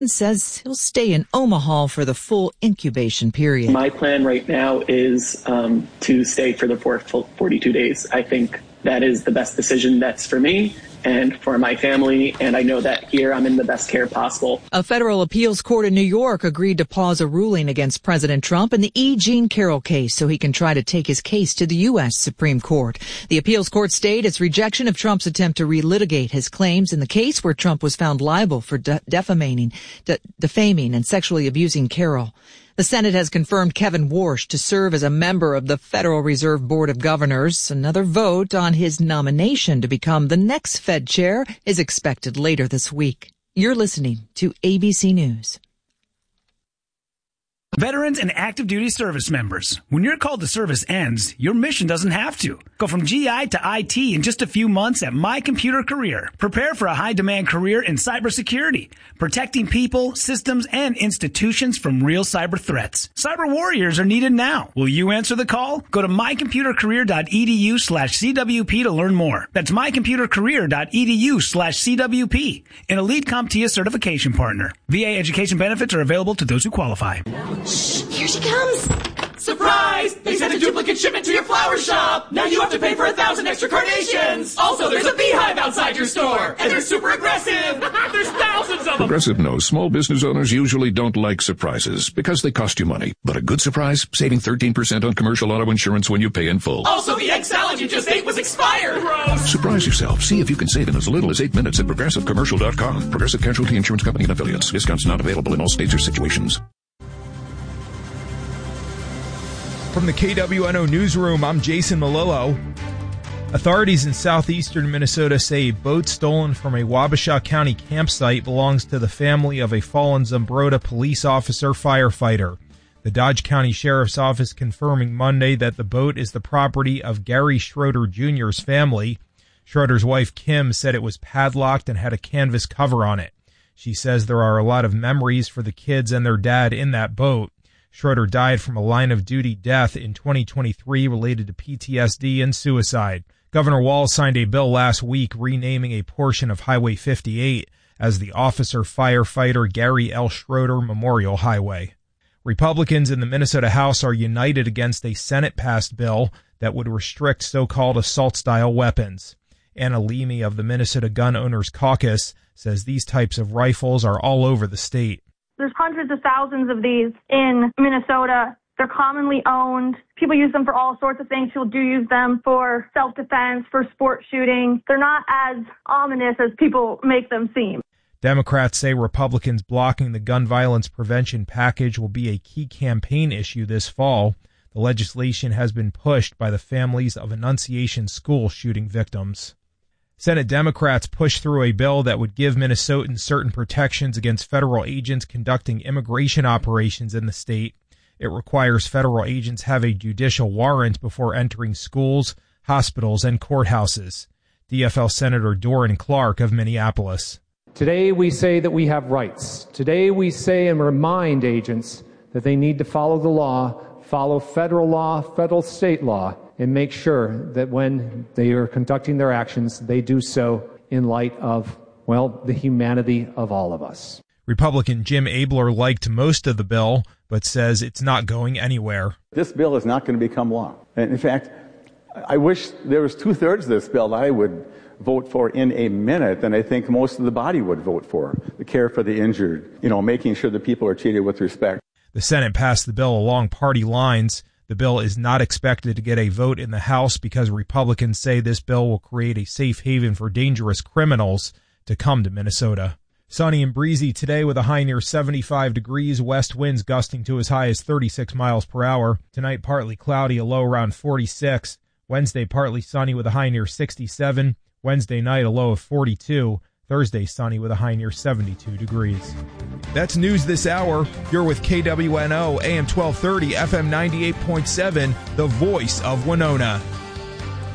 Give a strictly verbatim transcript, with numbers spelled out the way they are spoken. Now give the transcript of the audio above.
says he'll stay in Omaha for the full incubation period. My plan right now is um, to stay for the full forty-two days. I think that is the best decision that's for me and for my family, and I know that here I'm in the best care possible. A federal appeals court in New York agreed to pause a ruling against President Trump in the E. Jean Carroll case so he can try to take his case to the U S. Supreme Court. The appeals court stayed its rejection of Trump's attempt to relitigate his claims in the case where Trump was found liable for de- defaming, de- defaming and sexually abusing Carroll. The Senate has confirmed Kevin Warsh to serve as a member of the Federal Reserve Board of Governors. Another vote on his nomination to become the next Fed chair is expected later this week. You're listening to A B C News. Veterans and active duty service members, when your call to service ends, your mission doesn't have to. Go from G I to I T in just a few months at My Computer Career. Prepare for a high-demand career in cybersecurity, protecting people, systems, and institutions from real cyber threats. Cyber warriors are needed now. Will you answer the call? Go to mycomputercareer.edu slash CWP to learn more. That's mycomputercareer.edu slash CWP, an Elite CompTIA certification partner. V A education benefits are available to those who qualify. Shh, here she comes. Surprise! They sent a duplicate shipment to your flower shop! Now you have to pay for a thousand extra carnations! Also, there's a beehive outside your store! And they're super aggressive! There's thousands of them! Progressive knows small business owners usually don't like surprises because they cost you money. But a good surprise? Saving thirteen percent on commercial auto insurance when you pay in full. Also, the egg salad you just ate was expired! Gross! Surprise yourself. See if you can save in as little as eight minutes at progressive commercial dot com. Progressive Casualty Insurance Company and Affiliates. Discounts not available in all states or situations. From the K W N O Newsroom, I'm Jason Malillo. Authorities in southeastern Minnesota say a boat stolen from a Wabasha County campsite belongs to the family of a fallen Zumbrota police officer firefighter. The Dodge County Sheriff's Office confirming Monday that the boat is the property of Gary Schroeder Junior's family. Schroeder's wife, Kim, said it was padlocked and had a canvas cover on it. She says there are a lot of memories for the kids and their dad in that boat. Schroeder died from a line-of-duty death in twenty twenty-three related to P T S D and suicide. Governor Walz signed a bill last week renaming a portion of Highway fifty-eight as the Officer Firefighter Gary L. Schroeder Memorial Highway. Republicans in the Minnesota House are united against a Senate-passed bill that would restrict so-called assault-style weapons. Anna Leamy of the Minnesota Gun Owners Caucus says these types of rifles are all over the state. There's hundreds of thousands of these in Minnesota. They're commonly owned. People use them for all sorts of things. People do use them for self-defense, for sport shooting. They're not as ominous as people make them seem. Democrats say Republicans blocking the gun violence prevention package will be a key campaign issue this fall. The legislation has been pushed by the families of Annunciation School shooting victims. Senate Democrats pushed through a bill that would give Minnesotans certain protections against federal agents conducting immigration operations in the state. It requires federal agents have a judicial warrant before entering schools, hospitals, and courthouses. D F L Senator Doran Clark of Minneapolis. Today we say that we have rights. Today we say and remind agents that they need to follow the law, follow federal law, federal state law, and make sure that when they are conducting their actions, they do so in light of, well, the humanity of all of us. Republican Jim Abler liked most of the bill, but says it's not going anywhere. This bill is not going to become law. And in fact, I wish there was two-thirds of this bill that I would vote for in a minute, and I think most of the body would vote for. The care for the injured, you know, making sure that people are treated with respect. The Senate passed the bill along party lines. The bill is not expected to get a vote in the House because Republicans say this bill will create a safe haven for dangerous criminals to come to Minnesota. Sunny and breezy today with a high near seventy-five degrees, west winds gusting to as high as thirty-six miles per hour. Tonight partly cloudy, a low around forty-six. Wednesday partly sunny with a high near sixty-seven. Wednesday night a low of forty-two. Thursday sunny with a high near seventy-two degrees. That's news this hour. You're with K W N O, A M twelve thirty, F M ninety-eight point seven, the voice of Winona.